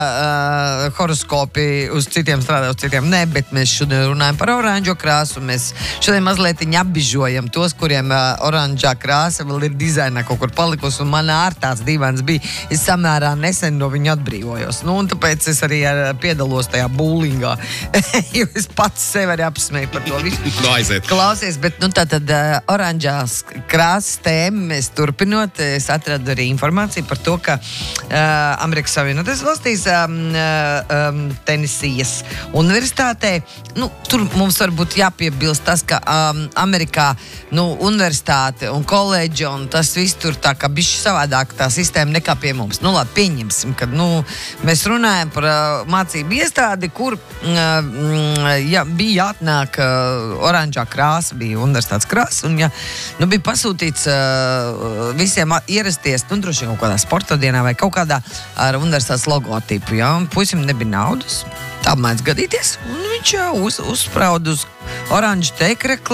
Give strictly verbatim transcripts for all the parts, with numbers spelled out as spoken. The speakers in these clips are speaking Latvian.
Uh, horoskopi uz citiem strādā, uz citiem ne, bet mēs šodien runājam par oranžo krāsu. Mēs šodien mazliet apbižojam tos, kuriem uh, oranžā krāsa vēl ir dizainā kaut kur palikusi, un man ar tāds dīvains bija. Es samērā nesen no viņa atbrīvojos. Nu, un tāpēc es arī ar, piedalos tajā būlingā, jo es pats sevi arī apsmēju par to visu. No aiziet. Klausies, bet nu tātad uh, oranžās krāsas tēma mēs turpinot, es atradu arī informāciju par to, ka uh, Amerikas Savienotajās valstīs Um, um, Tenisijas universitātē. Nu, tur mums varbūt jāpiebilst tas, ka um, Amerikā nu, universitāte un koledža un tas viss tur tā kā bišķi savādāk tā sistēma nekā pie mums. Nu, labi, pieņemsim, ka nu, mēs runājam par uh, mācību iestādi, kur uh, ja, bija jāatnāk uh, oranžā krāsa, bija universitātes krāsa, un ja, nu, bija pasūtīts uh, visiem ierasties, nu, droši vien kaut kādā sporta dienā vai kaut kādā ar universitātes logotipu. Ja, puisim nebija naudas, tā mēdz gadīties, un viņš uz, uzsprauda uz oranžu tēkrekla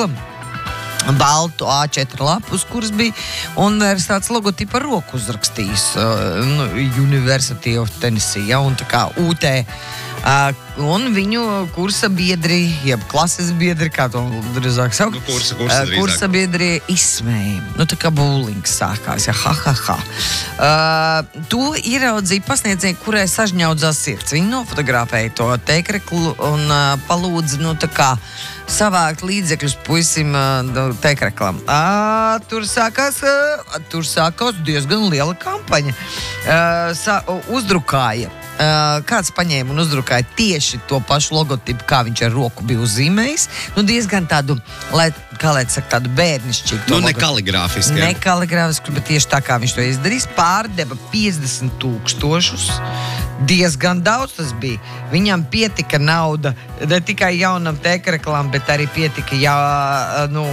baltu A četri lapu, uz kuras bija universitātes logotipa roku uzrakstījis uh, nu, University of Tennessee, ja, un tā kā U T. Uh, un viņu kursa biedri, jeb klases biedri, kā to drīzāk saukt, nu, kursa, kursa, uh, kursa biedri izsmēja. Nu, tā kā būlings sākās, ja, ha, ha, ha. Uh, to ieraudzīja pasniedzēji, kurai sažņaudzās sirds. Viņi nofotografēja to tēkreklu un uh, palūdza, nu, tā kā savākt līdzekļus puisim uh, tēkreklam. Uh, tur sākās, uh, tur sākās diezgan liela kampaņa. Uh, sa, uh, uzdrukāja. Uh, kāds paņēma un uzdrukāja tieši to pašu logotipu, kā viņš ar roku bija uzzīmējis. Nu, diezgan tādu, lai, kā lai saka, tādu bērnišķīgu. Nu, ne kaligrāfiski. Ne kaligrāfiski, bet tieši tā, kā viņš to izdarīs. Pārdeva piecdesmit tūkstošus. Diezgan daudz tas bija. Viņam pietika nauda ne tikai jaunam tēkreklam, bet arī pietika jā, nu,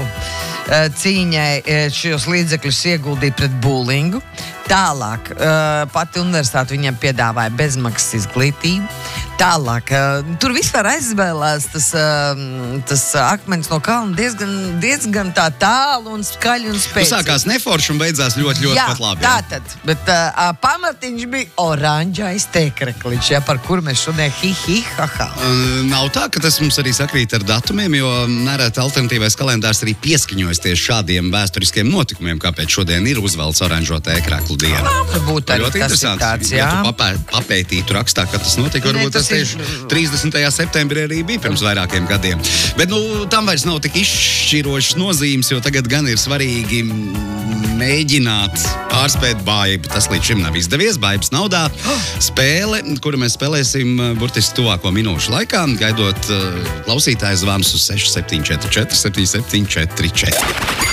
cīņai šos līdzekļus ieguldīt pret būlingu. Tālāk, pati universitāte viņam piedāvāja bezmaksas izglītību. Tālāk, tur vispār aizvēlās tas, tas akmens no kalna diezgan, diezgan tā tālu un skaļi un spēcīgi. Tu sākās neforši un beidzās ļoti, ļoti jā, pat labi. Jā, tātad, bet uh, pamatiņš bija oranžais tēkrekliņš, ja, par kur mēs šodien hi, hi, ha, ha. Uh, nav tā, ka tas mums arī sakrīt ar datumiem, jo nereti alternatīvais kalendārs arī pieskaņojas tieši šādiem vēsturiskiem notikumiem, kāpēc šodien ir uzvelts oranžo tēkreklu diena. Varbūt arī tas ir tāds, jā. Ja tu papē, papētītu rakstā, kad tas notika, varbūt ne, tas, tas tieši ir... trīsdesmitajā septembrī arī bija pirms vairākiem gadiem. Bet, nu, tam vairs nav tik izšķirošas nozīmes, jo tagad gan ir svarīgi mēģināt pārspēt baibu. Tas līdz šim nav izdevies. Baibas naudā spēle, kuru mēs spēlēsim burtiski tuvāko minūšu laikā, gaidot uh, klausītāju zvanus uz seši septiņi četri četri septiņi septiņi četri četri.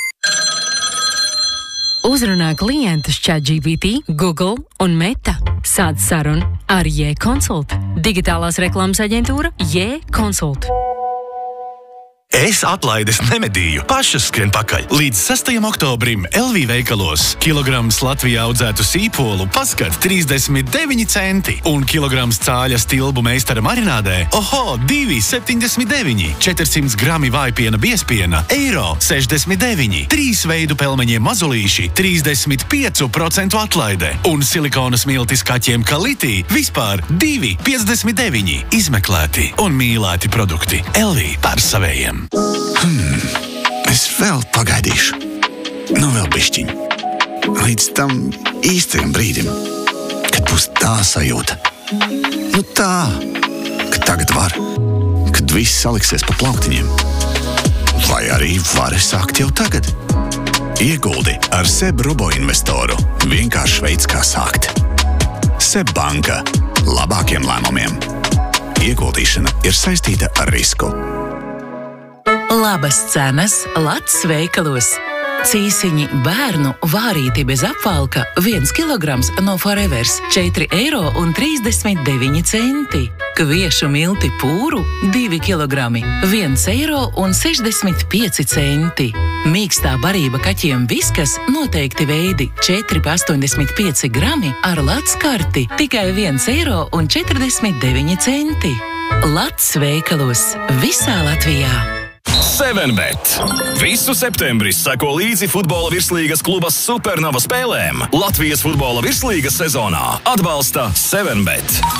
Uzrunā klientus ChatGPT, Google un Meta. Sāc sarunu ar J-Consult. Digitālās reklāmas aģentūra J-Consult. Es atlaides nemedīju, pašas skrien pakaļ. Līdz sastajam oktobrim L V veikalos kilograms Latvijā audzētu sīpolu paskat trīsdesmit deviņi centi un kilograms cāļa stilbu meistara marinādē oho, divi septiņdesmit deviņi, četrsimt grami vājpiena biespiena, eiro sešdesmit deviņi, trīs veidu pelmeņiem mazulīši, trīsdesmit pieci procenti atlaide un silikona smiltis kaķiem Kaliti vispār divi piecdesmit deviņi. Izmeklēti un mīlēti produkti L V par savējiem. Hmm, es vēl pagaidīšu. Nu vēl bišķiņ. Līdz tam īstajam brīdim, kad būs tā sajūta. Nu tā, ka tagad var. Kad viss saliksies pa plauktiņiem. Vai arī vari sākt jau tagad. Ieguldi ar SEB Robo investoru. Vienkārši veids, kā sākt. SEB banka. Labākiem lēmumiem. Ieguldīšana ir saistīta ar risku. Labas cenas Lats veikalos. Cīsiņi bērnu vārīti bez apvalka viens kilograms no Forevers četri eiro un trīsdesmit deviņi centi. Kviešu milti pūru divi kilogrami viens eiro un sešdesmit pieci centi. Mīkstā barība kaķiem Viskas noteikti veidi četri astoņdesmit pieci grami ar Lats karti tikai viens eiro un četrdesmit deviņi centi. Lats veikalos visā Latvijā. Sevenbet. Visu septembri seko līdzi futbola virslīgas kluba Supernova spēlēm. Latvijas futbola virslīgas sezonā atbalsta Sevenbet.